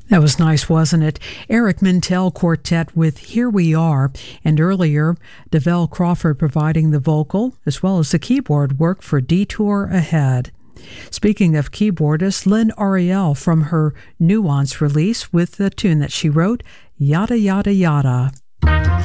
That was nice, wasn't it? Eric Mintel Quartet with Here We Are, and earlier, Develle Crawford providing the vocal as well as the keyboard work for Detour Ahead. Speaking of keyboardist, Lynn Ariel from her Nuance release with the tune that she wrote, Yada Yada Yada.